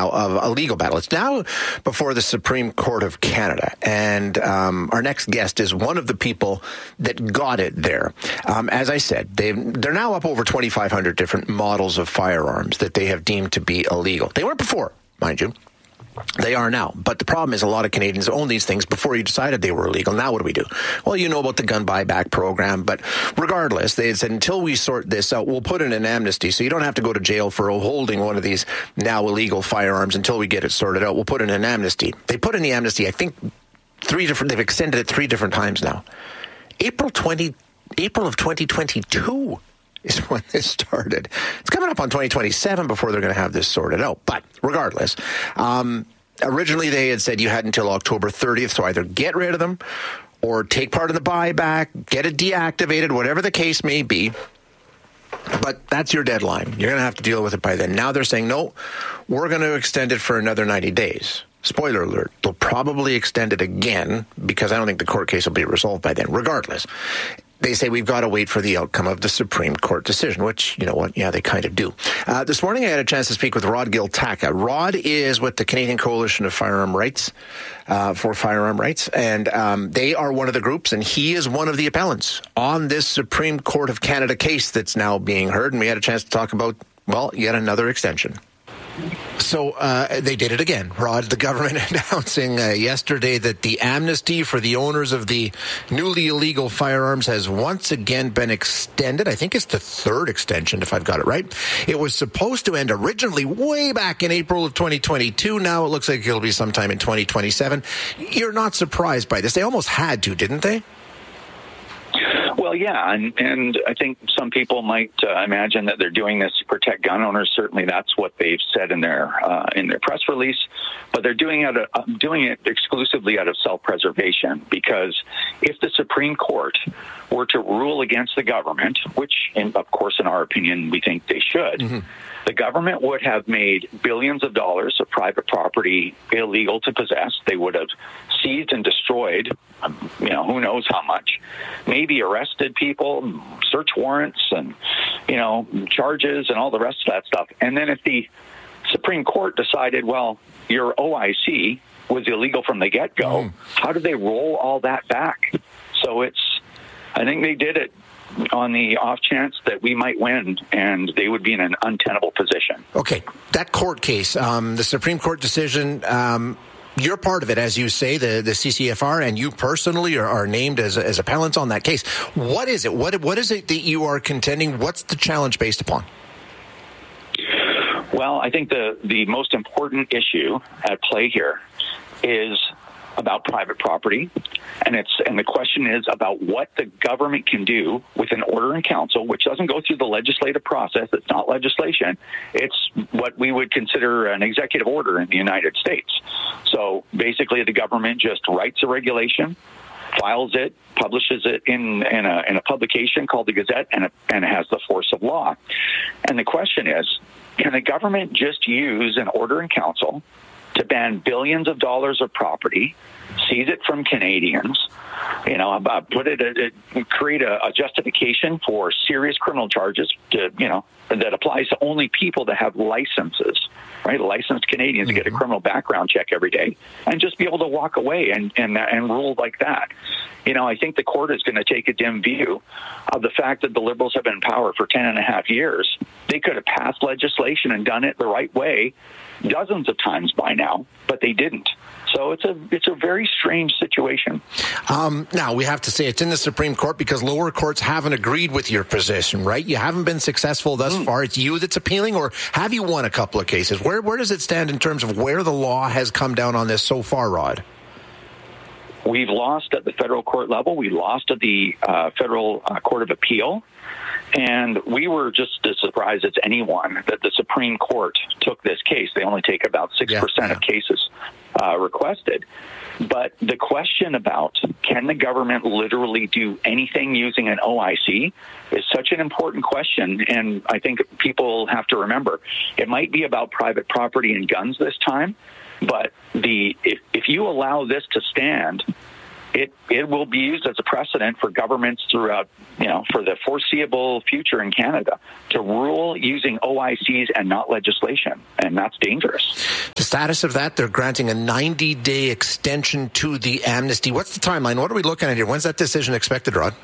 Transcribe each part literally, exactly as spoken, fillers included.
now of a legal battle. It's now before the Supreme Court of Canada, and um, our next guest is one of the people that got it there. Um, as I said, they they're now up over twenty-five hundred different models of firearms that they have deemed to be illegal. They weren't before, mind you. They are now. But the problem is a lot of Canadians own these things before you decided they were illegal. Now what do we do? Well, you know about the gun buyback program, but regardless, they said until we sort this out, we'll put in an amnesty so you don't have to go to jail for holding one of these now illegal firearms until we get it sorted out. We'll put in an amnesty. They put in the amnesty, I think, three different, they've extended it three different times now. April twentieth, April of twenty twenty-two. Is when this started. It's coming up on twenty twenty-seven before they're going to have this sorted out. But regardless, um, originally they had said you had until October thirtieth to either get rid of them or take part in the buyback, get it deactivated, whatever the case may be. But that's your deadline. You're going to have to deal with it by then. Now they're saying, no, we're going to extend it for another ninety days. Spoiler alert, they'll probably extend it again because I don't think the court case will be resolved by then. Regardless, they say we've got to wait for the outcome of the Supreme Court decision, which, you know what, yeah, they kind of do. Uh, this morning I had a chance to speak with Rod Giltaca. Rod is with the Canadian Coalition of Firearm Rights, uh, for Firearm Rights, and um, they are one of the groups, and he is one of the appellants on this Supreme Court of Canada case that's now being heard, and we had a chance to talk about, well, yet another extension. So uh, they did it again, Rod. The government announcing uh, yesterday that the amnesty for the owners of the newly illegal firearms has once again been extended. I think it's the third extension, if I've got it right. It was supposed to end originally way back in April of twenty twenty-two. Now it looks like it'll be sometime in twenty twenty-seven. You're not surprised by this. They almost had to, didn't they? Well, yeah, and, and I think some people might uh, imagine that they're doing this to protect gun owners. Certainly, that's what they've said in their uh, in their press release. But they're doing it uh, doing it exclusively out of self-preservation, because if the Supreme Court were to rule against the government, which, in, of course, in our opinion, we think they should. Mm-hmm. The government would have made billions of dollars of private property illegal to possess. They would have seized and destroyed, um, you know, who knows how much, maybe arrested people, search warrants and, you know, charges and all the rest of that stuff. And then if the Supreme Court decided, well, your O I C was illegal from the get-go, mm. how do they roll all that back? So it's, I think they did it on the off chance that we might win, and they would be in an untenable position. Okay, that court case, um, the Supreme Court decision, um, you're part of it, as you say, the, the C C F R, and you personally are, are named as, as appellants on that case. What is it? What What is it that you are contending? What's the challenge based upon? Well, I think the, the most important issue at play here is about private property, and it's and the question is about what the government can do with an order in council, which doesn't go through the legislative process. It's not legislation. It's what we would consider an executive order in the United States. So basically, the government just writes a regulation, files it, publishes it in, in, a, in a publication called the Gazette, and it, and it has the force of law. And the question is, can the government just use an order in council to ban billions of dollars of property, seize it from Canadians, you know, about put it, it create a, a justification for serious criminal charges to, you know, that applies to only people that have licenses, right? Licensed Canadians mm-hmm. get a criminal background check every day, and just be able to walk away and and and rule like that. You know, I think the court is going to take a dim view of the fact that the Liberals have been in power for ten and a half years. They could have passed legislation and done it the right way dozens of times by now, but they didn't. So it's a it's a very strange situation. Um, now, we have to say it's in the Supreme Court because lower courts haven't agreed with your position, right? You haven't been successful thus mm. far. It's you that's appealing, or have you won a couple of cases? Where where does it stand in terms of where the law has come down on this so far, Rod? We've lost at the federal court level. We lost at the uh, federal uh, court of appeal. And we were just as surprised as anyone that the Supreme Court took this case. They only take about six percent yeah, yeah. of cases uh, requested. But the question about can the government literally do anything using an O I C is such an important question. And I think people have to remember it might be about private property and guns this time. But the if, if you allow this to stand, it it will be used as a precedent for governments throughout, you know, for the foreseeable future in Canada to rule using O I Cs and not legislation, and that's dangerous. The status of that, they're granting a ninety-day extension to the amnesty. What's the timeline? What are we looking at here? When's that decision expected, Rod?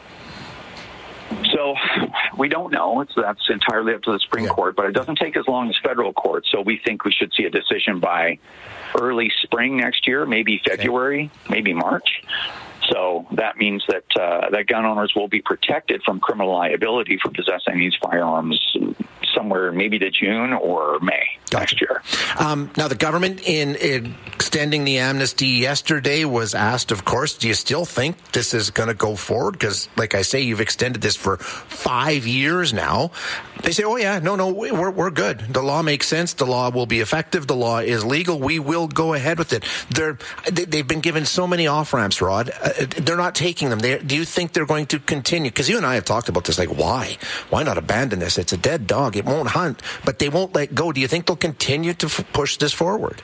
So we don't know. It's, that's entirely up to the Supreme yeah. Court, but it doesn't take as long as federal court. So we think we should see a decision by early spring next year, maybe February, okay. maybe March. So that means that uh, that gun owners will be protected from criminal liability for possessing these firearms somewhere maybe to June or May gotcha. next year. Um, now, the government, in, in extending the amnesty yesterday, was asked, of course, do you still think this is going to go forward? Because, like I say, you've extended this for five years now. They say, oh, yeah, no, no, we're, we're good. The law makes sense. The law will be effective. The law is legal. We will go ahead with it. They're, they've been given so many off-ramps, Rod. Uh, they're not taking them. They, do you think they're going to continue? Because you and I have talked about this. Like, why? Why not abandon this? It's a dead dog. It won't hunt, but they won't let go. Do you think they'll continue to f- push this forward?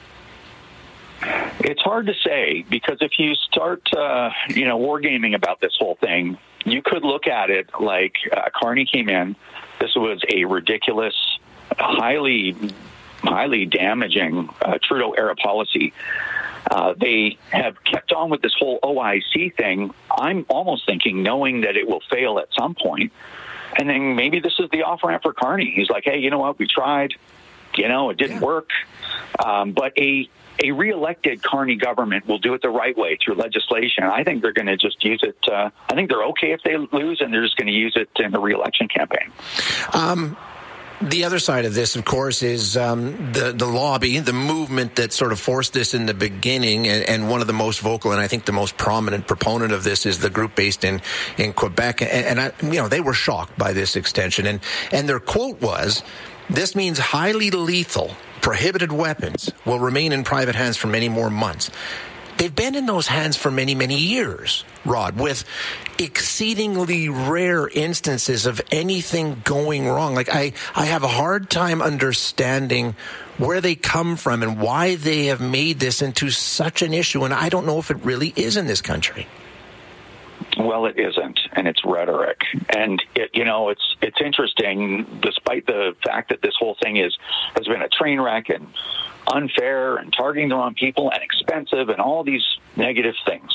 It's hard to say, because if you start, uh, you know, wargaming about this whole thing, you could look at it like uh, Carney came in. This was a ridiculous, highly, highly damaging uh, Trudeau-era policy. Uh, they have kept on with this whole O I C thing. I'm almost thinking, knowing that it will fail at some point. And then maybe this is the off-ramp for Carney. He's like, hey, you know what? We tried. You know, it didn't yeah. work. Um, but a a re-elected Carney government will do it the right way through legislation. I think they're going to just use it. Uh, I think they're okay if they lose, and they're just going to use it in the re-election campaign. Um The other side of this, of course, is um, the, the lobby, the movement that sort of forced this in the beginning, and, and one of the most vocal and I think the most prominent proponent of this is the group based in, in Quebec. And, and I, you know, they were shocked by this extension. And, and their quote was, "This means highly lethal, prohibited weapons will remain in private hands for many more months." They've been in those hands for many, many years, Rod, with exceedingly rare instances of anything going wrong. Like, I, I have a hard time understanding where they come from and why they have made this into such an issue. And I don't know if it really is in this country. Well, it isn't, and it's rhetoric. And, it, you know, it's it's interesting, despite the fact that this whole thing is has been a train wreck and unfair and targeting the wrong people and expensive and all these negative things.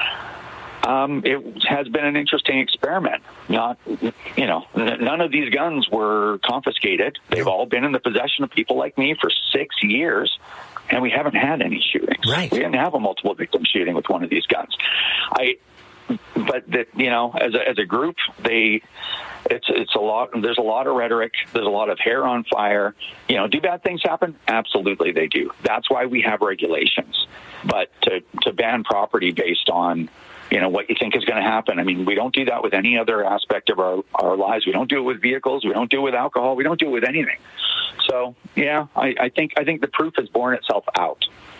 Um, it has been an interesting experiment. Not, you know, n- none of these guns were confiscated. They've all been in the possession of people like me for six years, and we haven't had any shootings. Right. We didn't have a multiple victim shooting with one of these guns. I, but that, you know, as a, as a group, they. It's it's a lot. There's a lot of rhetoric. There's a lot of hair on fire. You know, do bad things happen? Absolutely, they do. That's why we have regulations. But to to ban property based on, you know, what you think is going to happen. I mean, we don't do that with any other aspect of our, our lives. We don't do it with vehicles. We don't do it with alcohol. We don't do it with anything. So, yeah, I, I think I think the proof has borne itself out.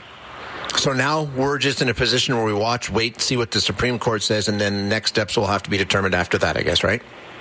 So now we're just in a position where we watch, wait, see what the Supreme Court says, and then next steps will have to be determined after that, I guess, right?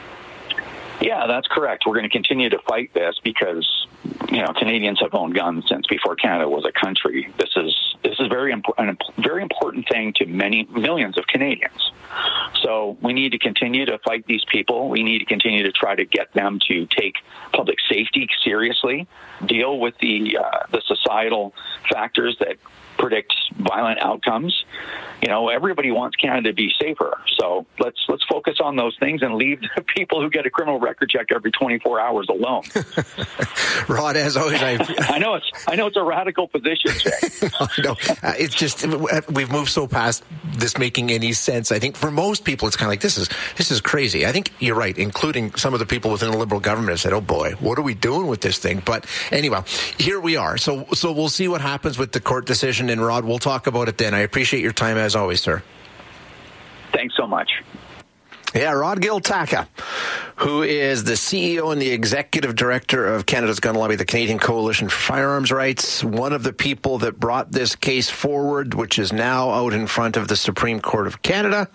Yeah, that's correct. We're going to continue to fight this because, you know, Canadians have owned guns since before Canada was a country. This is this is very important, a very important thing to many millions of Canadians. So we need to continue to fight these people. We need to continue to try to get them to take public safety seriously, deal with the uh, the societal factors that predict violent outcomes. You know, everybody wants Canada to be safer. So let's let's focus on those things and leave the people who get a criminal record check every twenty-four hours alone. Rod, as always, I I know it's I know it's a radical position, Jay. No, uh, it's just we've moved so past this making any sense. I think for most people, it's kind of like this is this is crazy. I think you're right, including some of the people within the Liberal government have said, "Oh boy, what are we doing with this thing?" But anyway, here we are. So so we'll see what happens with the court decision. And Rod, we'll talk about it then. I appreciate your time as always, sir. Thanks so much. Yeah, Rod Gil-Taaka, who is the C E O and the Executive Director of Canada's gun lobby, the Canadian Coalition for Firearms Rights, one of the people that brought this case forward, which is now out in front of the Supreme Court of Canada.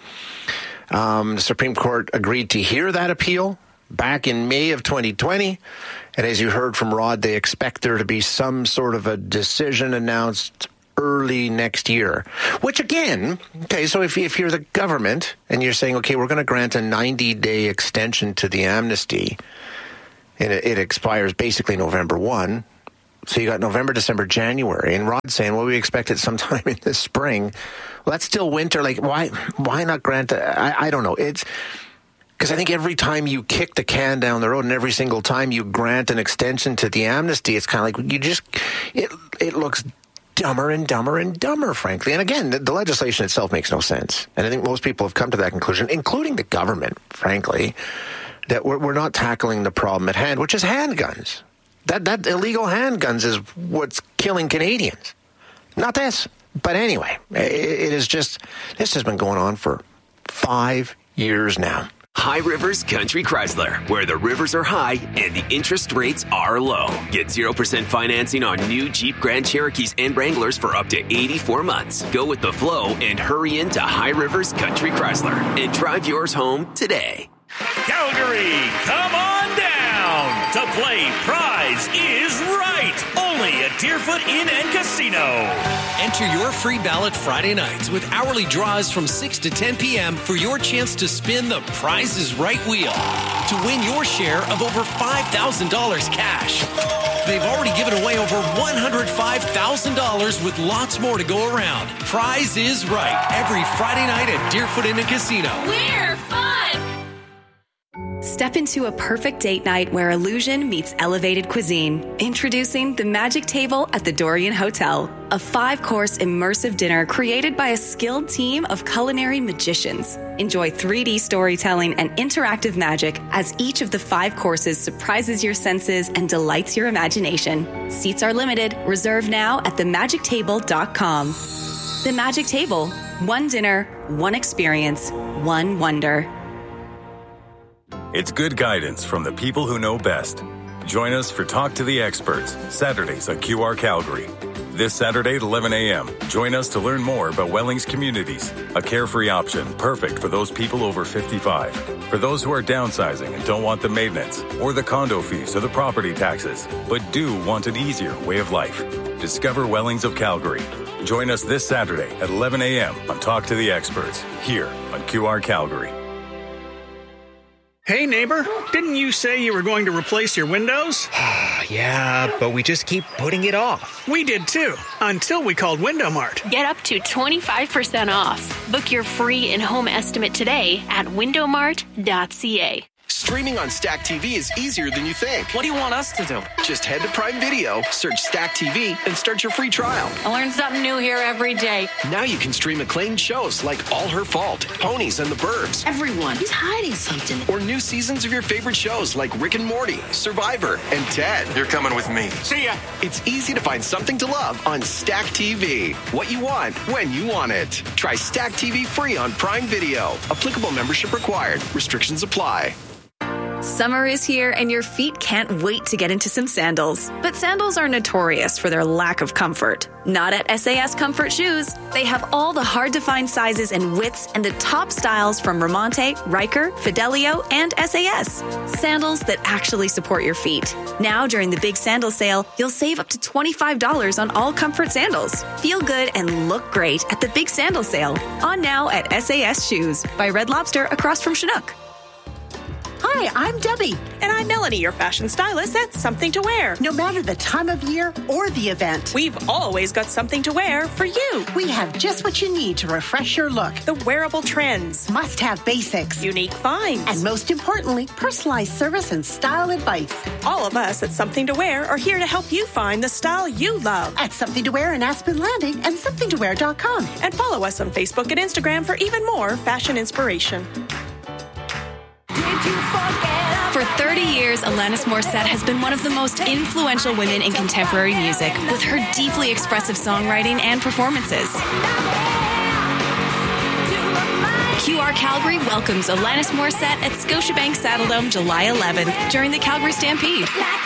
Um, the Supreme Court agreed to hear that appeal back in May of twenty twenty. And as you heard from Rod, they expect there to be some sort of a decision announced early next year. Which again, okay, so if, if you're the government and you're saying, okay, we're going to grant a ninety-day extension to the amnesty, and it, it expires basically November first, so you got November, December, January, and Rod's saying, well, we expect it sometime in the spring. Well, that's still winter. Like, why why not grant a, I, I don't know. It's because I think every time you kick the can down the road and every single time you grant an extension to the amnesty, it's kind of like you just, it it looks dumber and dumber and dumber, frankly. And again, the, the legislation itself makes no sense. And I think most people have come to that conclusion, including the government, frankly, that we're, we're not tackling the problem at hand, which is handguns. That that illegal handguns is what's killing Canadians, not this. But anyway, it, it is just, this has been going on for five years now. High Rivers Country Chrysler, where the rivers are high and the interest rates are low. Get zero percent financing on new Jeep Grand Cherokees and Wranglers for up to eighty-four months. Go with the flow and hurry into High Rivers Country Chrysler and drive yours home today. Calgary, come on down to play Prize is Right, only at Deerfoot Inn and Casino. Enter your free ballot Friday nights with hourly draws from six to ten p.m. for your chance to spin the Prize is Right wheel to win your share of over five thousand dollars cash. They've already given away over one hundred five thousand dollars with lots more to go around. Prize is Right, every Friday night at Deerfoot Inn and Casino. We're fun! Step into a perfect date night where illusion meets elevated cuisine. Introducing the Magic Table at the Dorian Hotel, a five-course immersive dinner created by a skilled team of culinary magicians. Enjoy three D storytelling and interactive magic as each of the five courses surprises your senses and delights your imagination. Seats are limited. Reserve now at the magic table dot com. The Magic Table. One dinner, one experience, one wonder. It's good guidance from the people who know best. Join us for Talk to the Experts, Saturdays on Q R Calgary. This Saturday at eleven a.m., join us to learn more about Wellings Communities, a carefree option perfect for those people over fifty-five. For those who are downsizing and don't want the maintenance, or the condo fees or the property taxes, but do want an easier way of life. Discover Wellings of Calgary. Join us this Saturday at eleven a.m. on Talk to the Experts, here on Q R Calgary. Hey, neighbor, didn't you say you were going to replace your windows? Yeah, but we just keep putting it off. We did too, until we called Window Mart. Get up to twenty-five percent off. Book your free in-home estimate today at window mart dot c a. Streaming on Stack T V is easier than you think. What do you want us to do? Just head to Prime Video, search Stack T V, and start your free trial. I learn something new here every day. Now you can stream acclaimed shows like All Her Fault, Ponies and the Burbs. Everyone is hiding something. Or new seasons of your favorite shows like Rick and Morty, Survivor, and Ted. You're coming with me. See ya. It's easy to find something to love on Stack T V. What you want, when you want it. Try Stack T V free on Prime Video. Applicable membership required. Restrictions apply. Summer is here and your feet can't wait to get into some sandals. But sandals are notorious for their lack of comfort. Not at S A S Comfort Shoes. They have all the hard-to-find sizes and widths and the top styles from Ramonte, Riker, Fidelio, and S A S. Sandals that actually support your feet. Now, during the big sandal sale, you'll save up to twenty-five dollars on all comfort sandals. Feel good and look great at the big sandal sale. On now at S A S Shoes by Red Lobster across from Chinook. Hi, I'm Debbie. And I'm Melanie, your fashion stylist at Something to Wear. No matter the time of year or the event, we've always got something to wear for you. We have just what you need to refresh your look. The wearable trends. Must-have basics. Unique finds. And most importantly, personalized service and style advice. All of us at Something to Wear are here to help you find the style you love. At Something to Wear in Aspen Landing and something to wear dot com. And follow us on Facebook and Instagram for even more fashion inspiration. For thirty years, Alanis Morissette has been one of the most influential women in contemporary music with her deeply expressive songwriting and performances. Q R Calgary welcomes Alanis Morissette at Scotiabank Saddledome July eleventh during the Calgary Stampede.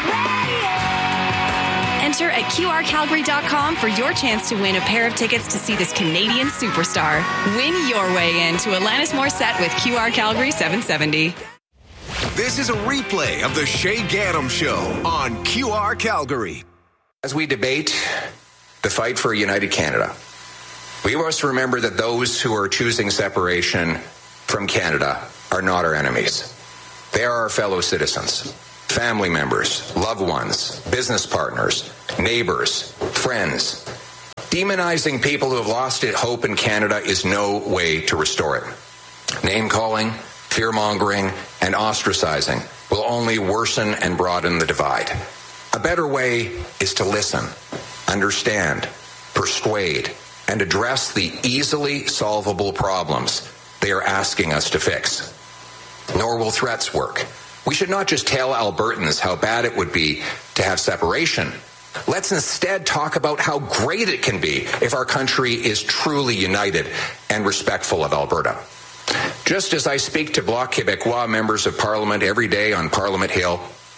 Enter at Q R Calgary dot com for your chance to win a pair of tickets to see this Canadian superstar. Win your way in to Alanis Morissette with Q R Calgary seven seventy. This is a replay of the Shay Gaddam Show on Q R Calgary. As we debate the fight for a united Canada. We must remember that those who are choosing separation from Canada are not our enemies. They are our fellow citizens, family members, loved ones, business partners, neighbors, friends. Demonizing people who have lost hope in Canada is no way to restore it. Name-calling, fear-mongering, and ostracizing will only worsen and broaden the divide. A better way is to listen, understand, persuade, and address the easily solvable problems they are asking us to fix. Nor will threats work. We should not just tell Albertans how bad it would be to have separation. Let's instead talk about how great it can be if our country is truly united and respectful of Alberta. Just as I speak to Bloc Québécois members of Parliament every day on Parliament Hill,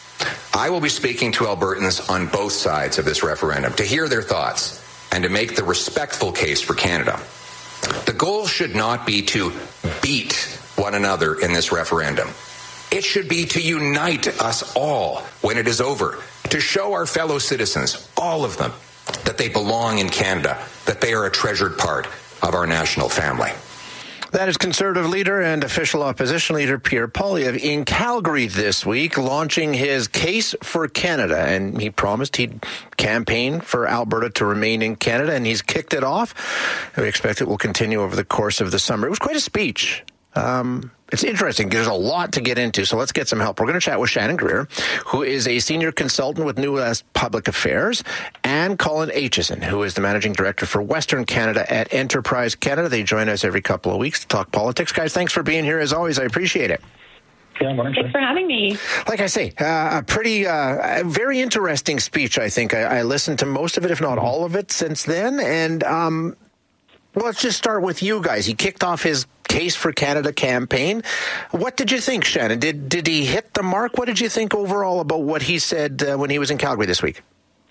I will be speaking to Albertans on both sides of this referendum to hear their thoughts and to make the respectful case for Canada. The goal should not be to beat one another in this referendum. It should be to unite us all when it is over, to show our fellow citizens, all of them, that they belong in Canada, that they are a treasured part of our national family. That is Conservative leader and official opposition leader Pierre Poilievre in Calgary this week, launching his case for Canada. And he promised he'd campaign for Alberta to remain in Canada, and he's kicked it off. And we expect it will continue over the course of the summer. It was quite a speech. Um, it's interesting. There's a lot to get into, so let's get some help. We're going to chat with Shannon Greer, who is a senior consultant with New West Public Affairs, and Colin Aitchison, who is the managing director for Western Canada at Enterprise Canada. They join us every couple of weeks to talk politics. Guys, thanks for being here. As always, I appreciate it. Yeah, Thanks for having me. Like I say, uh, a pretty, uh, very interesting speech, I think. I, I listened to most of it, if not all of it, since then. And um, well, let's just start with you guys. He kicked off his Case for Canada campaign. What did you think, Shannon? Did did he hit the mark? What did you think overall about what he said uh, when he was in Calgary this week?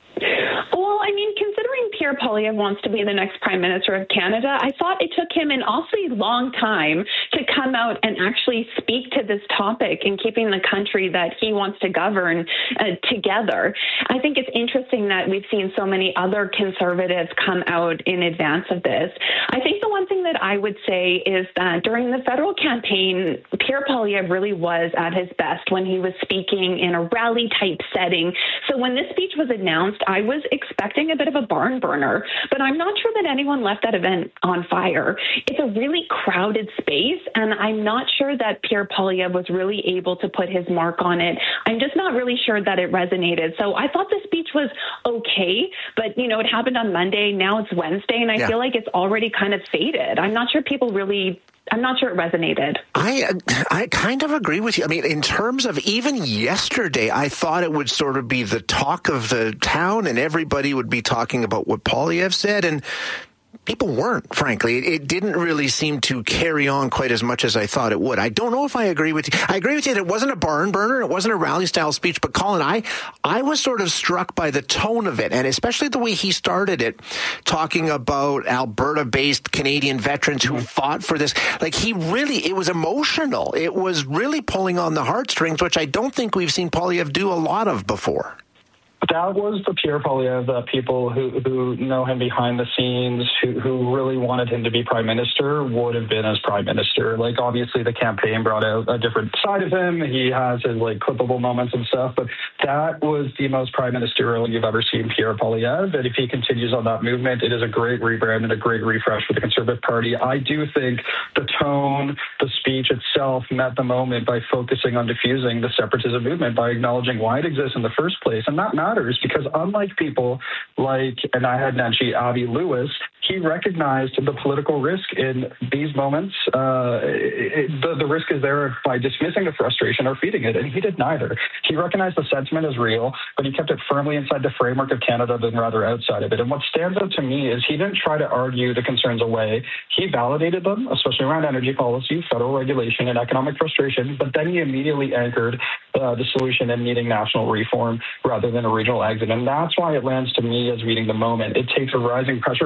Well, I mean, considering Pierre Poilievre wants to be the next Prime Minister of Canada, I thought it took him an awfully long time to come out and actually speak to this topic in keeping the country that he wants to govern uh, together. I think it's interesting that we've seen so many other Conservatives come out in advance of this. I think the one thing that I would say is that during the federal campaign, Pierre Poilievre really was at his best when he was speaking in a rally-type setting. So when this speech was announced, I was expecting a bit of a barn burner, but I'm not sure that anyone left that event on fire. It's a really crowded space, and I'm not sure that Pierre Poilievre was really able to put his mark on it. I'm just not really sure that it resonated. So I thought the speech was okay, but, you know, it happened on Monday. Now it's Wednesday, and I yeah. feel like it's already kind of faded. I'm not sure people really... I'm not sure it resonated. I I kind of agree with you. I mean, in terms of even yesterday, I thought it would sort of be the talk of the town and everybody would be talking about what Poilievre said, and people weren't, frankly. It, it didn't really seem to carry on quite as much as I thought it would. I don't know if I agree with you. I agree with you that it wasn't a barn burner. It wasn't a rally-style speech. But, Colin, I, I was sort of struck by the tone of it, and especially the way he started it, talking about Alberta-based Canadian veterans who fought for this. Like, he really, it was emotional. It was really pulling on the heartstrings, which I don't think we've seen Poilievre do a lot of before. That was the Pierre Poilievre, the people who, who know him behind the scenes, who, who really wanted him to be Prime Minister, would have been as Prime Minister. Like, obviously, the campaign brought out a different side of him. He has his, like, clippable moments and stuff, but that was the most Prime Ministerial you've ever seen Pierre Poilievre. And if he continues on that movement, it is a great rebrand and a great refresh for the Conservative Party. I do think the tone, the speech itself met the moment by focusing on diffusing the separatism movement, by acknowledging why it exists in the first place. And that matters. Because unlike people like, and I had Nancy Avi Lewis, he recognized the political risk in these moments. Uh, it, the, the risk is there by dismissing the frustration or feeding it, and he did neither. He recognized the sentiment as real, but he kept it firmly inside the framework of Canada than rather outside of it. And what stands out to me is he didn't try to argue the concerns away. He validated them, especially around energy policy, federal regulation, and economic frustration, but then he immediately anchored uh, the solution in needing national reform rather than a regional exit. And that's why it lands to me as reading the moment. It takes a rising pressure point that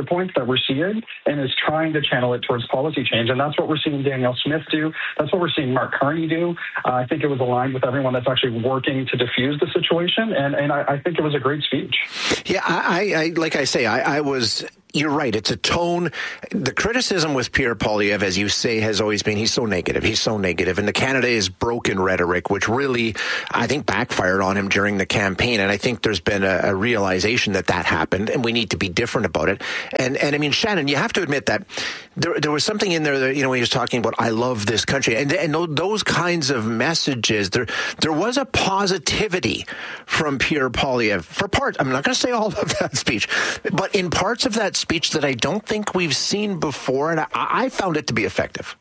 we're seeing and is trying to channel it towards policy change. And that's what we're seeing Danielle Smith do. That's what we're seeing Mark Carney do. Uh, I think it was aligned with everyone that's actually working to diffuse the situation. And, and I, I think it was a great speech. Yeah, I, I like I say, I, I was... You're right. It's a tone. The criticism with Pierre Poilievre, as you say, has always been he's so negative. He's so negative. And the Canada is broken rhetoric, which really, I think, backfired on him during the campaign. And I think there's been a, a realization that that happened and we need to be different about it. And, and I mean, Shannon, you have to admit that there, there was something in there that, you know, when he was talking about, I love this country. And, and those kinds of messages, there, there was a positivity from Pierre Poilievre for parts. I'm not going to say all of that speech, but in parts of that speech that I don't think we've seen before, and I, I found it to be effective.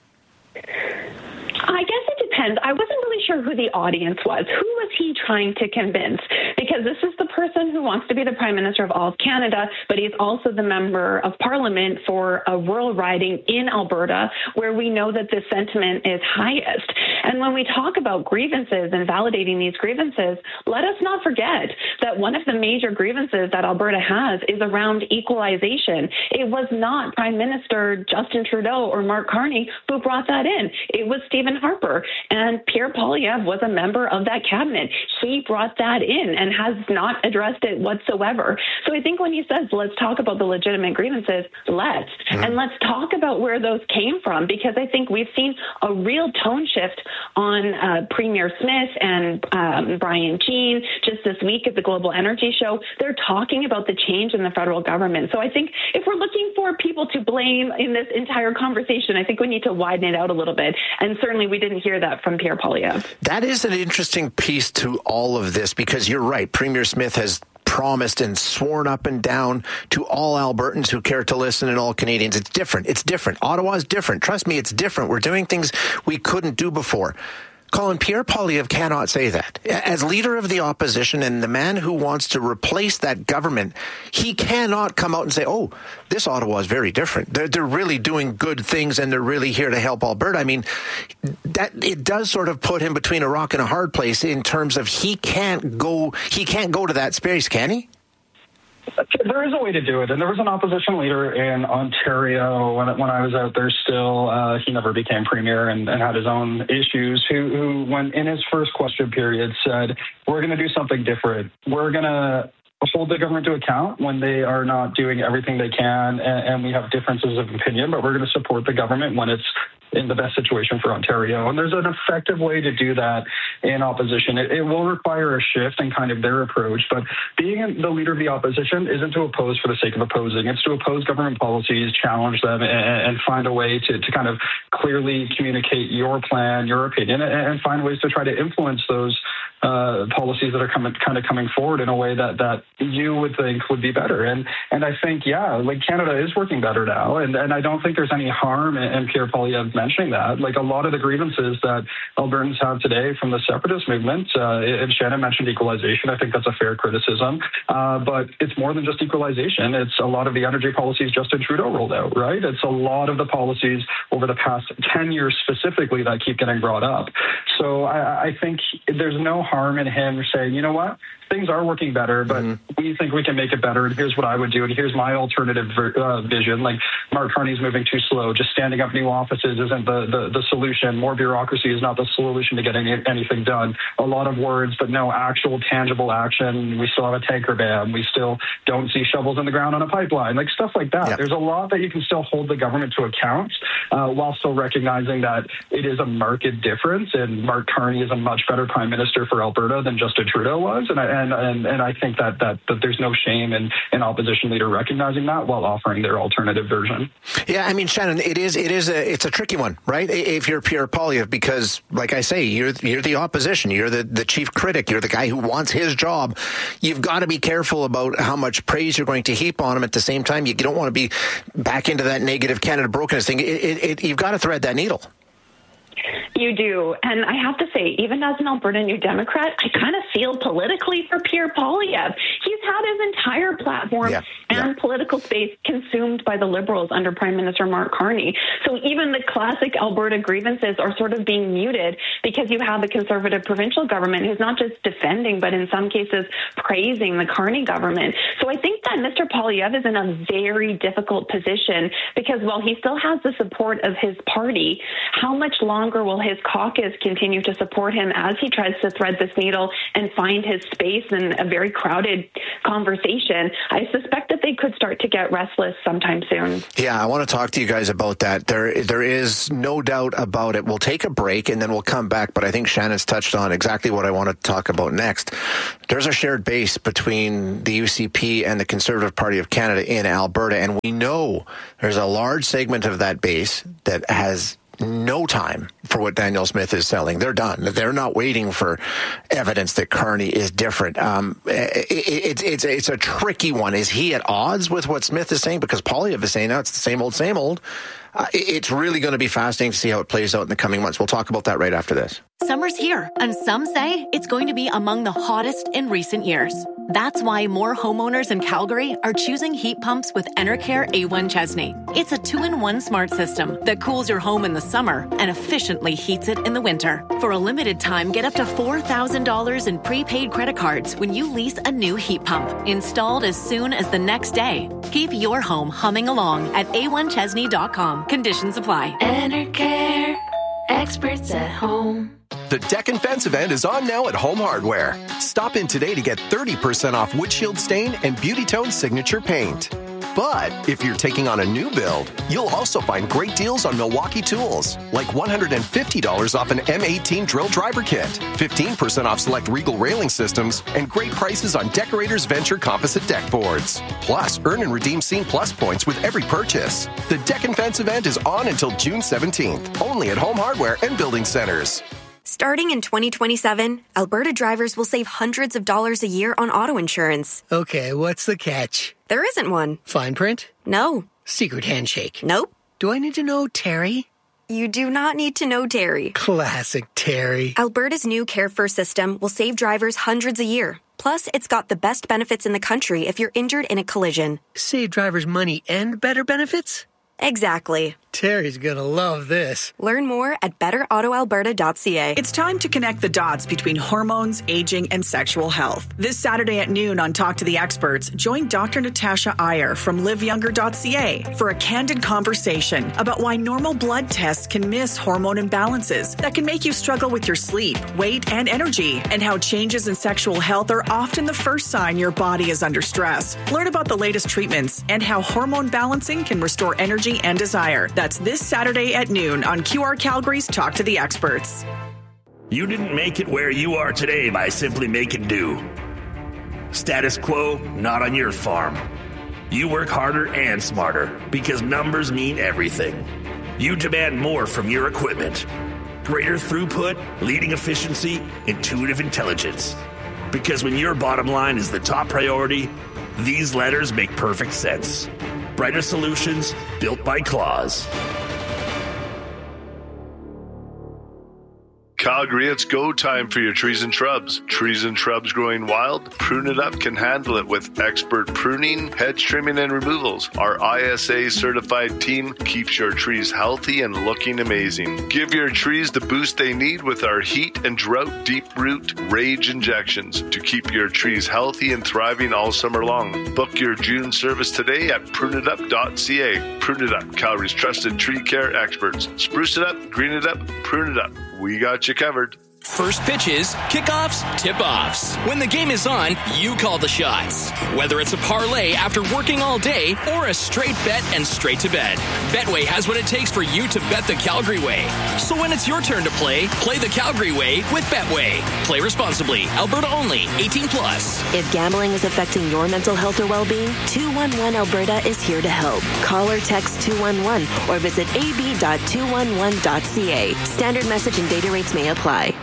I guess it depends. I wasn't really sure who the audience was. Who was he trying to convince? Because this is the person who wants to be the Prime Minister of all of Canada, but he's also the member of Parliament for a rural riding in Alberta, where we know that the sentiment is highest. And when we talk about grievances and validating these grievances, let us not forget that one of the major grievances that Alberta has is around equalization. It was not Prime Minister Justin Trudeau or Mark Carney who brought that in. It was Stephen Harper. And Pierre Poilievre was a member of that cabinet. He brought that in and has not addressed it whatsoever. So I think when he says, let's talk about the legitimate grievances, let's. Mm-hmm. And let's talk about where those came from, because I think we've seen a real tone shift on uh, Premier Smith and um, Brian Jean just this week at the Global Energy Show. They're talking about the change in the federal government. So I think if we're looking for people to blame in this entire conversation, I think we need to widen it out a little bit. And certainly we didn't hear that from Pierre Poilievre. That is an interesting piece to all of this, because you're right. Premier Smith has promised and sworn up and down to all Albertans who care to listen and all Canadians. It's different. It's different. Ottawa is different. Trust me, it's different. We're doing things we couldn't do before. Colin, Pierre Poilievre cannot say that. As leader of the opposition and the man who wants to replace that government, he cannot come out and say, oh, this Ottawa is very different. They're, they're really doing good things and they're really here to help Alberta. I mean, that it does sort of put him between a rock and a hard place in terms of he can't go, he can't go to that space, can he? There is a way to do it, and there was an opposition leader in Ontario when when I was out there still. Uh, he never became premier and, and had his own issues, who, who, when in his first question period, said, we're going to do something different. We're going to hold the government to account when they are not doing everything they can, and, and we have differences of opinion, but we're going to support the government when it's in the best situation for Ontario. And there's an effective way to do that in opposition. It, it will require a shift in kind of their approach, but being the leader of the opposition isn't to oppose for the sake of opposing. It's to oppose government policies, challenge them, and, and find a way to, to kind of clearly communicate your plan, your opinion, and, and find ways to try to influence those uh, policies that are coming, kind of coming forward in a way that, that you would think would be better. And and I think, yeah, like Canada is working better now, and, and I don't think there's any harm in, in Pierre Poilievre mentioning that. Like a lot of the grievances that Albertans have today from the separatist movement, uh, and Shannon mentioned equalization, I think that's a fair criticism, uh, but it's more than just equalization. It's a lot of the energy policies Justin Trudeau rolled out, right? It's a lot of the policies over the past ten years specifically that keep getting brought up. So I, I think there's no harm in him saying, you know what, things are working better, but mm-hmm. we think we can make it better, and here's what I would do, and here's my alternative uh, vision. Like, Mark Carney's moving too slow. Just standing up new offices isn't the, the, the solution. More bureaucracy is not the solution to getting anything done. A lot of words, but no actual tangible action. We still have a tanker ban. We still don't see shovels in the ground on a pipeline, like stuff like that. Yep. There's a lot that you can still hold the government to account uh, while still recognizing that it is a marked difference, and Mark Carney is a much better prime minister for Alberta than Justin Trudeau was, and I, and, and, and I think that, that, that there's no shame in an opposition leader recognizing that while offering their alternative version. Yeah, I mean, Shannon, it is it is a it's a tricky one, right? If you're Pierre Poilievre, because, like I say, you're you're the opposition, you're the, the chief critic, you're the guy who wants his job. You've got to be careful about how much praise you're going to heap on him. At the same time, you don't want to be back into that negative Canada brokenness thing. It, it, it, you've got to thread that needle. You do. And I have to say, even as an Alberta New Democrat, I kind of feel politically for Pierre Poilievre. He's had his entire platform yeah, and yeah. political space consumed by the Liberals under Prime Minister Mark Carney. So even the classic Alberta grievances are sort of being muted because you have a Conservative provincial government who's not just defending, but in some cases praising the Carney government. So I think that Mister Poilievre is in a very difficult position because while he still has the support of his party, how much longer will his caucus continue to support him as he tries to thread this needle and find his space in a very crowded conversation? I suspect that they could start to get restless sometime soon. Yeah, I want to talk to you guys about that. There, there is no doubt about it. We'll take a break and then we'll come back, but I think Shannon's touched on exactly what I want to talk about next. There's a shared base between the U C P and the Conservative Party of Canada in Alberta, and we know there's a large segment of that base that has no time for what Danielle Smith is selling. They're done. They're not waiting for evidence that Carney is different. Um, it, it, it's, it's a tricky one. Is he at odds with what Smith is saying? Because Poilievre is saying, no, it's the same old, same old. Uh, it's really going to be fascinating to see how it plays out in the coming months. We'll talk about that right after this. Summer's here, and some say it's going to be among the hottest in recent years. That's why more homeowners in Calgary are choosing heat pumps with Enercare A one Chesney. It's a two-in-one smart system that cools your home in the summer and efficiently heats it in the winter. For a limited time, get up to four thousand dollars in prepaid credit cards when you lease a new heat pump, installed as soon as the next day. Keep your home humming along at A one Chesney dot com. Conditions apply. Enercare, experts at home. The Deck and Fence event is on now at Home Hardware. Stop in today to get thirty percent off windshield stain and Beauty Tone signature paint. But if you're taking on a new build, you'll also find great deals on Milwaukee tools, like one hundred fifty dollars off an M eighteen drill driver kit, fifteen percent off select Regal railing systems, and great prices on Decorators Venture composite deck boards. Plus, earn and redeem Scene Plus points with every purchase. The Deck and Fence event is on until June seventeenth, only at Home Hardware and Building Centers. Starting in twenty twenty-seven, Alberta drivers will save hundreds of dollars a year on auto insurance. Okay, what's the catch? There isn't one. Fine print? No. Secret handshake? Nope. Do I need to know Terry? You do not need to know Terry. Classic Terry. Alberta's new Care First system will save drivers hundreds a year. Plus, it's got the best benefits in the country if you're injured in a collision. Save drivers money and better benefits? Exactly. Terry's gonna love this. Learn more at better auto alberta dot c a. It's time to connect the dots between hormones, aging, and sexual health. This Saturday at noon on Talk to the Experts, join Doctor Natasha Iyer from live younger dot c a for a candid conversation about why normal blood tests can miss hormone imbalances that can make you struggle with your sleep, weight, and energy, and how changes in sexual health are often the first sign your body is under stress. Learn about the latest treatments and how hormone balancing can restore energy and desire. That's this Saturday at noon on Q R Calgary's Talk to the Experts. You didn't make it where you are today by simply making do. Status quo, not on your farm. You work harder and smarter because numbers mean everything. You demand more from your equipment. Greater throughput, leading efficiency, intuitive intelligence. Because when your bottom line is the top priority, these letters make perfect sense. Brighter solutions built by Claws. Calgary, it's go time for your trees and shrubs. Trees and shrubs growing wild? Prune It Up can handle it with expert pruning, hedge trimming, and removals. Our I S A certified team keeps your trees healthy and looking amazing. Give your trees the boost they need with our heat and drought deep root rage injections to keep your trees healthy and thriving all summer long. Book your June service today at prune it up dot c a. Prune It Up, Calgary's trusted tree care experts. Spruce it up, green it up, prune it up. We got you covered. First pitches, kickoffs, tip-offs. When the game is on, you call the shots. Whether it's a parlay after working all day or a straight bet and straight to bed, Betway has what it takes for you to bet the Calgary way. So when it's your turn to play, play the Calgary way with Betway. Play responsibly. Alberta only. eighteen plus. If gambling is affecting your mental health or well-being, two one one Alberta is here to help. Call or text two one one or visit a b dot two one one dot c a. Standard message and data rates may apply.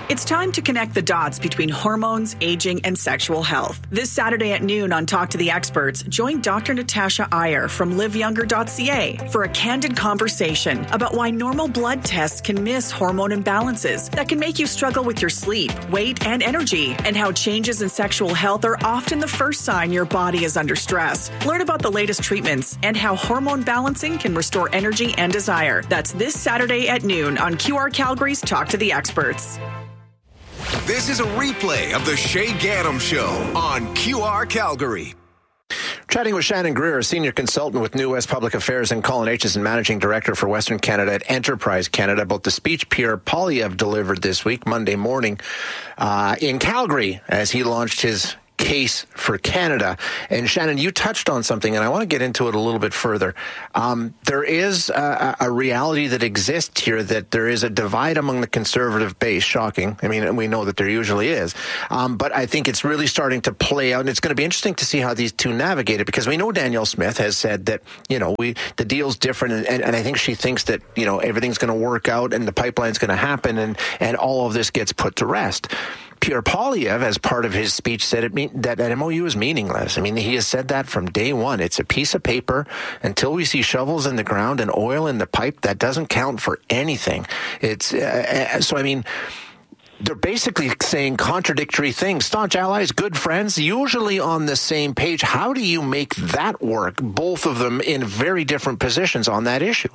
It's time to connect the dots between hormones, aging, and sexual health. This Saturday at noon on Talk to the Experts, join Doctor Natasha Iyer from live younger dot c a for a candid conversation about why normal blood tests can miss hormone imbalances that can make you struggle with your sleep, weight, and energy, and how changes in sexual health are often the first sign your body is under stress. Learn about the latest treatments and how hormone balancing can restore energy and desire. That's this Saturday at noon on Q R Calgary's Talk to the Experts. This is a replay of the Shay Gaddam Show on Q R Calgary. Chatting with Shannon Greer, a senior consultant with New West Public Affairs, and Colin Aitchison and managing director for Western Canada at Enterprise Canada, about the speech Pierre Poilievre delivered this week, Monday morning, uh, in Calgary, as he launched his case for Canada. And Shannon, you touched on something, and I want to get into it a little bit further. Um, there is a, a reality that exists here, that there is a divide among the conservative base. Shocking. I mean, we know that there usually is. Um, but I think it's really starting to play out, and it's going to be interesting to see how these two navigate it, because we know Danielle Smith has said that, you know, we the deal's different, and, and, and I think she thinks that, you know, everything's going to work out and the pipeline's going to happen, and, and all of this gets put to rest. Pierre Poilievre, as part of his speech, said it mean, that that M O U is meaningless. I mean, he has said that from day one. It's a piece of paper. Until we see shovels in the ground and oil in the pipe, that doesn't count for anything. It's uh, so, I mean, they're basically saying contradictory things. Staunch allies, good friends, usually on the same page. How do you make that work? Both of them in very different positions on that issue.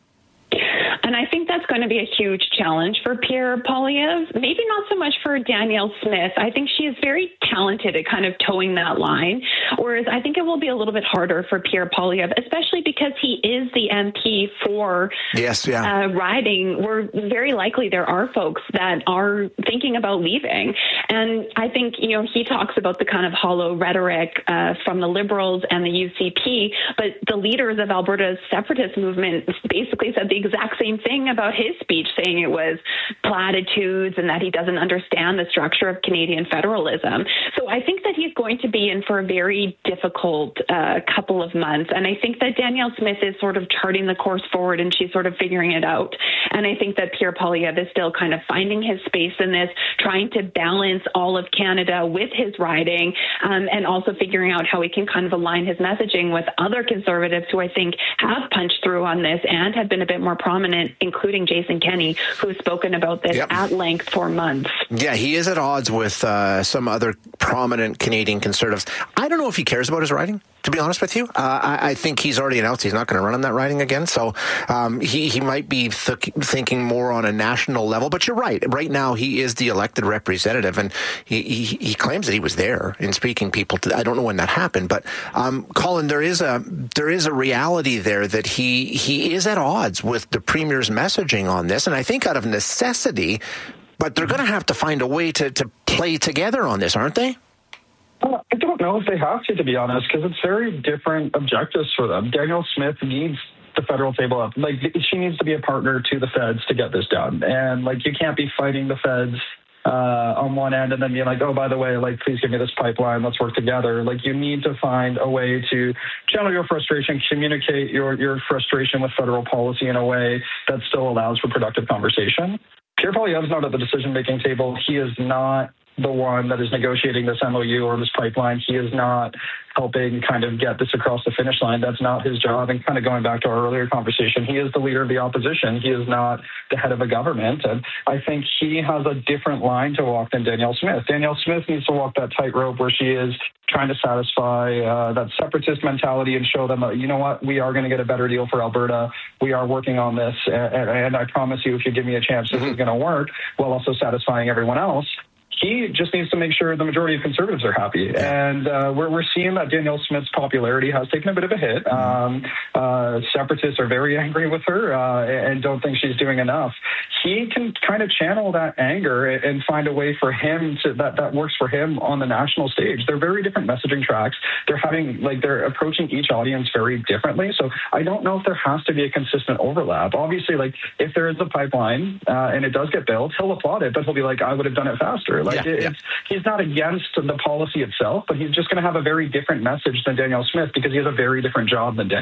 And I think that's going to be a huge challenge for Pierre Poilievre. Maybe not so much for Danielle Smith. I think she is very talented at kind of towing that line. Whereas I think it will be a little bit harder for Pierre Poilievre, especially because he is the M P for yes, yeah. uh, riding. We're very likely there are folks that are thinking about leaving. And I think, you know, he talks about the kind of hollow rhetoric uh, from the Liberals and the U C P, but the leaders of Alberta's separatist movement basically said the exact same thing about his speech, saying it was platitudes and that he doesn't understand the structure of Canadian federalism. So I think that he's going to be in for a very difficult uh, couple of months. And I think that Danielle Smith is sort of charting the course forward, and she's sort of figuring it out. And I think that Pierre Poilievre is still kind of finding his space in this, trying to balance all of Canada with his riding, um, and also figuring out how he can kind of align his messaging with other conservatives who I think have punched through on this and have been a bit more prominent, including Jason Kenney, who's spoken about this yep. at length for months. Yeah, he is at odds with uh, some other prominent Canadian conservatives. I don't know if he cares about his riding, to be honest with you. Uh, I, I think he's already announced he's not going to run on that riding again. So um, he, he might be th- thinking more on a national level. But you're right. Right now, he is the elected representative, and he, he, he claims that he was there in speaking people. To, I don't know when that happened. But, um, Colin, there is a there is a reality there that he he is at odds with the Premier's messaging on this. And I think out of necessity, but they're going to have to find a way to, to play together on this, aren't they? Uh, I don't know if they have to, to be honest, because it's very different objectives for them. Danielle Smith needs the federal table up. Like, she needs to be a partner to the feds to get this done. And, like, you can't be fighting the feds uh, on one end and then being like, oh, by the way, like, please give me this pipeline. Let's work together. Like, you need to find a way to channel your frustration, communicate your, your frustration with federal policy in a way that still allows for productive conversation. Pierre Poilievre is not at the decision-making table. He is not the one that is negotiating this M O U or this pipeline. He is not helping kind of get this across the finish line. That's not his job. And kind of going back to our earlier conversation, he is the leader of the opposition. He is not the head of a government. And I think he has a different line to walk than Danielle Smith. Danielle Smith needs to walk that tightrope where she is trying to satisfy uh, that separatist mentality and show them, uh, you know what, we are going to get a better deal for Alberta. We are working on this. And, and I promise you, if you give me a chance, this mm-hmm. is going to work, while also satisfying everyone else. He just needs to make sure the majority of conservatives are happy. Yeah. And uh, we're, we're seeing that Danielle Smith's popularity has taken a bit of a hit. Um, uh, separatists are very angry with her uh, and don't think she's doing enough. He can kind of channel that anger and find a way for him to that, that works for him on the national stage. They're very different messaging tracks. They're having, like, they're approaching each audience very differently. So I don't know if there has to be a consistent overlap. Obviously, like, if there is a pipeline uh, and it does get built, he'll applaud it, but he'll be like, I would have done it faster. Like, yeah, it's, yeah. he's not against the policy itself, but he's just going to have a very different message than Danielle Smith because he has a very different job than Danielle Smith.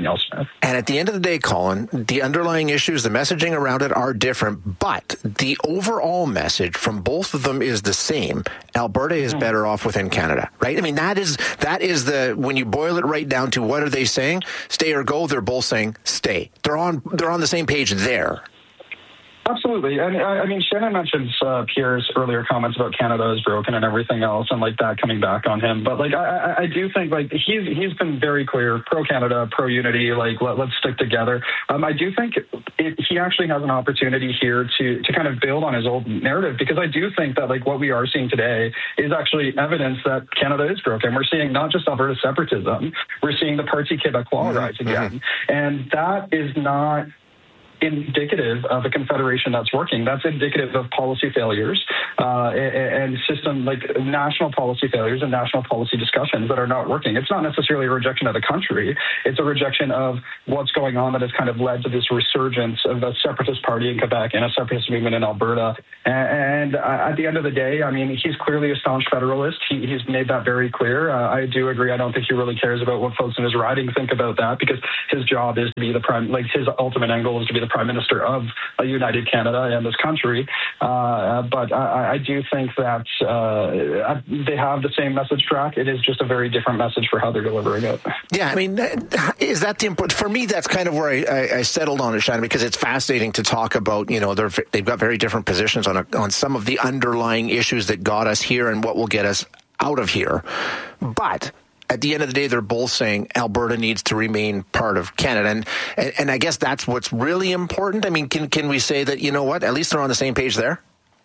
with. And at the end of the day, Colin, the underlying issues, the messaging around it are different, but the overall message from both of them is the same. Alberta is better off within Canada, right? I mean, that is that is the, when you boil it right down to what are they saying, stay or go, they're both saying stay. They're on they're on the same page there. Absolutely. And I, I mean, Shannon mentioned uh, Pierre's earlier comments about Canada is broken and everything else, and like that coming back on him. But like, I, I do think like he's he's been very clear, pro Canada, pro unity. Like, let, let's stick together. Um, I do think it, he actually has an opportunity here to to kind of build on his old narrative, because I do think that like what we are seeing today is actually evidence that Canada is broken. We're seeing not just Alberta separatism, we're seeing the Parti Québécois rise again, mm-hmm. and that is not indicative of a confederation that's working. That's indicative of policy failures uh, and system, like national policy failures and national policy discussions that are not working. It's not necessarily a rejection of the country. It's a rejection of what's going on that has kind of led to this resurgence of a separatist party in Quebec and a separatist movement in Alberta. And, and at the end of the day, I mean, he's clearly a staunch federalist. He, he's made that very clear. Uh, I do agree. I don't think he really cares about what folks in his riding think about that, because his job is to be the prime, like his ultimate end goal is to be the Prime Minister of a united Canada and this country. Uh, but I, I do think that uh, they have the same message track. It is just a very different message for how they're delivering it. Yeah, I mean, is that the important? For me, that's kind of where I, I, I settled on it, Shannon, because it's fascinating to talk about, you know, they're, they've got very different positions on, a, on some of the underlying issues that got us here and what will get us out of here. But at the end of the day, they're both saying Alberta needs to remain part of Canada. And, and and I guess that's what's really important. I mean, can can we say that, you know what, at least they're on the same page there?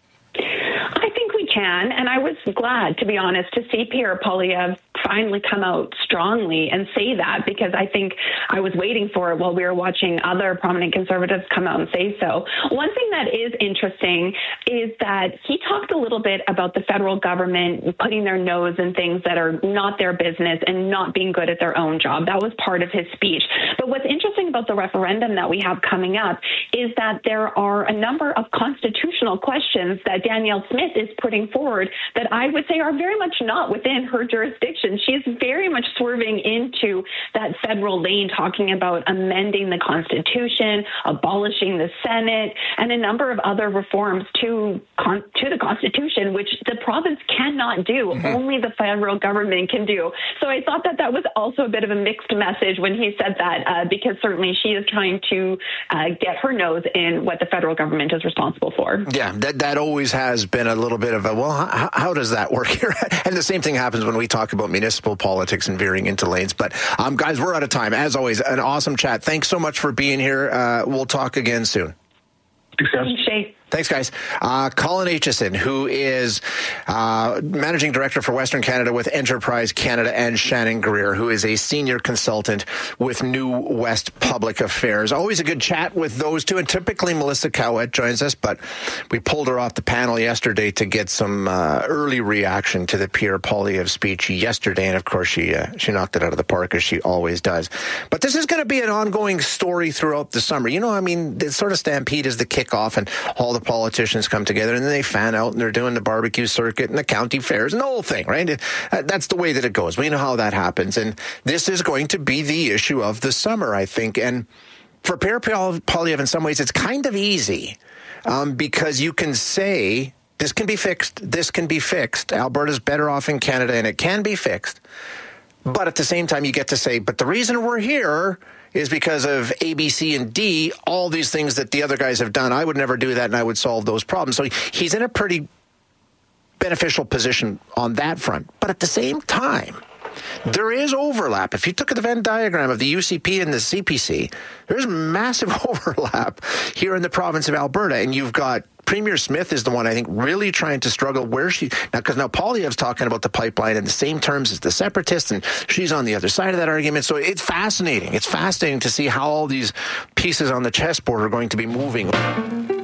I think we can. And I was glad, to be honest, to see Pierre Poilievre finally come out strongly and say that, because I think I was waiting for it while we were watching other prominent Conservatives come out and say so. One thing that is interesting is that he talked a little bit about the federal government putting their nose in things that are not their business and not being good at their own job. That was part of his speech. But what's interesting about the referendum that we have coming up is that there are a number of constitutional questions that Danielle Smith is putting forward that I would say are very much not within her jurisdiction. She's very much swerving into that federal lane, talking about amending the Constitution, abolishing the Senate, and a number of other reforms to con- to the Constitution, which the province cannot do. Mm-hmm. Only the federal government can do. So I thought that that was also a bit of a mixed message when he said that, uh, because certainly she is trying to uh, get her nose in what the federal government is responsible for. Yeah, that, that always has been a little bit of a, well, how, how does that work here? And the same thing happens when we talk about municipal politics and veering into lanes. But um, guys, we're out of time. As always, an awesome chat. Thanks so much for being here. Uh, we'll talk again soon. Thanks, Shay. Thanks, guys. Uh, Colin Aitchison, who is uh, Managing Director for Western Canada with Enterprise Canada, and Shannon Greer, who is a Senior Consultant with New West Public Affairs. Always a good chat with those two, and typically Melissa Cowett joins us, but we pulled her off the panel yesterday to get some uh, early reaction to the Pierre Poilievre speech yesterday, and of course she uh, she knocked it out of the park, as she always does. But this is going to be an ongoing story throughout the summer. You know, I mean, the sort of Stampede is the kickoff, and all the politicians come together and then they fan out and they're doing the barbecue circuit and the county fairs and the whole thing, right? That's the way that it goes. We know how that happens. And this is going to be the issue of the summer, I think. And for Pierre Poilievre, in some ways, it's kind of easy um, because you can say, this can be fixed, this can be fixed. Alberta's better off in Canada and it can be fixed. But at the same time, you get to say, but the reason we're here is because of A, B, C, and D, all these things that the other guys have done. I would never do that, and I would solve those problems. So he's in a pretty beneficial position on that front. But at the same time, there is overlap. If you took the Venn diagram of the U C P and the C P C, there's massive overlap here in the province of Alberta, and you've got Premier Smith is the one, I think, really trying to struggle where she, now, because now Poilievre's talking about the pipeline in the same terms as the separatists, and she's on the other side of that argument. So it's fascinating. It's fascinating to see how all these pieces on the chessboard are going to be moving.